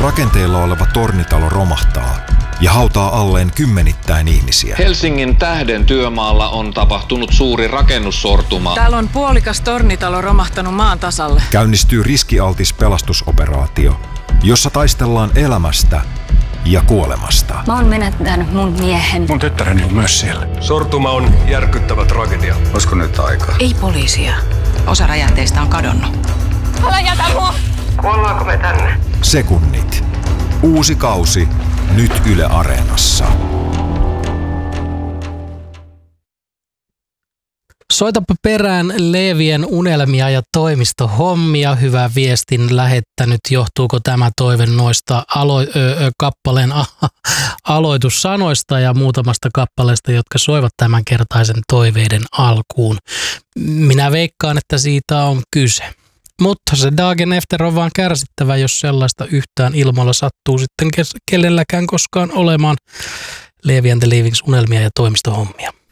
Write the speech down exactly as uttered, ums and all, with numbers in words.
Rakenteilla oleva tornitalo romahtaa ja hautaa alleen kymmenittäin ihmisiä. Helsingin Tähden työmaalla on tapahtunut suuri rakennussortuma. Täällä on puolikas tornitalo romahtanut maan tasalle. Käynnistyy riskialtis pelastusoperaatio, jossa taistellaan elämästä ja kuolemasta. Mä oon menettänyt mun miehen. Mun tyttäreni on myös siellä. Sortuma on järkyttävä tragedia. Olisiko nyt aika? Ei poliisia. Osa räjähteistä on kadonnut. Älä jätä mua! Kuollaanko me tänne? Sekunnit. Uusi kausi. Nyt Yle Areenassa. Soitapa perään Leevien unelmia ja toimistohommia. Hyvä viestin lähettänyt. Johtuuko tämä toive noista alo- ö- ö- kappaleen a- aloitussanoista ja muutamasta kappaleesta, jotka soivat tämänkertaisen toiveiden alkuun? Minä veikkaan, että siitä on kyse. Mutta se dagen efter on vaan kärsittävä, jos sellaista yhtään ilmalla sattuu sitten kenelläkään koskaan olemaan. Leevi and the Leavings unelmia ja toimistohommia.